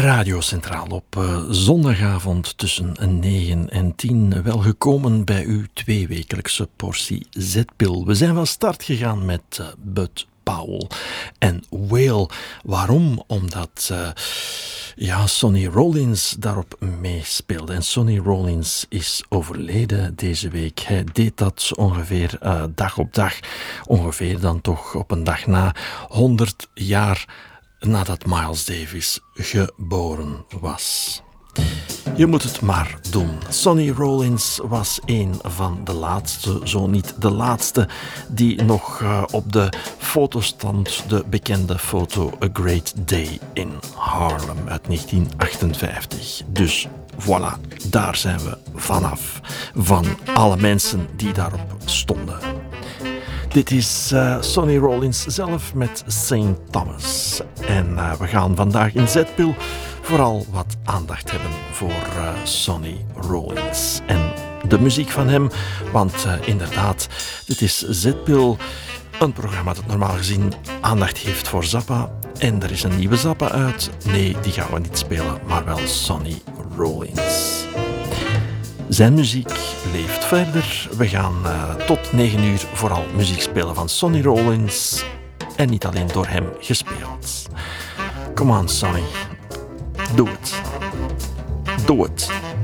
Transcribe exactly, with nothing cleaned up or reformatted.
Radio Centraal op uh, zondagavond tussen negen en tien. Welgekomen bij uw tweewekelijkse portie zetpil. We zijn van start gegaan met uh, Bud Powell en Whale. Waarom? Omdat uh, ja, Sonny Rollins daarop meespeelde. En Sonny Rollins is overleden deze week. Hij deed dat ongeveer uh, dag op dag. Ongeveer dan toch op een dag na honderd jaar nadat Miles Davis geboren was. Je moet het maar doen. Sonny Rollins was een van de laatste, zo niet de laatste, die nog uh, op de foto stond, de bekende foto A Great Day in Harlem uit negentien achtenvijftig. Dus voilà, daar zijn we vanaf. Van alle mensen die daarop stonden. Dit is uh, Sonny Rollins zelf met Saint Thomas. En uh, we gaan vandaag in Zetpil vooral wat aandacht hebben voor uh, Sonny Rollins. En de muziek van hem, want uh, inderdaad, dit is Zetpil, een programma dat normaal gezien aandacht heeft voor Zappa. En er is een nieuwe Zappa uit. Nee, die gaan we niet spelen, maar wel Sonny Rollins. Zijn muziek leeft verder. We gaan uh, tot negen uur vooral muziek spelen van Sonny Rollins. En niet alleen door hem gespeeld. Come on, Sonny. Doe het. Doe het.